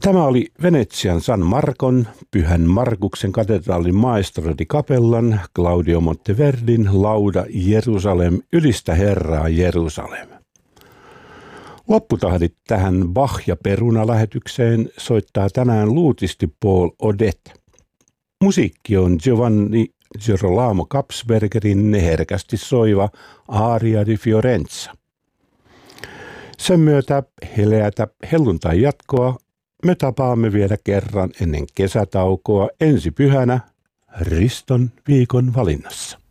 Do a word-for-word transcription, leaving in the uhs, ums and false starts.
Tämä oli Venetsian San Marcon, Pyhän Markuksen katedraalin maestro di Capellan, Claudio Monteverdin lauda Jerusalem, ylistä Herraa Jerusalem. Lopputahdit tähän Bach- ja Peruna-lähetykseen soittaa tänään luutisti Paul Odet. Musiikki on Giovanni Girolamo Kapsbergerin herkästi soiva Aria di Fiorenza. Sen myötä heleätä helluntai jatkoa me tapaamme vielä kerran ennen kesätaukoa ensi pyhänä Riston viikon valinnassa.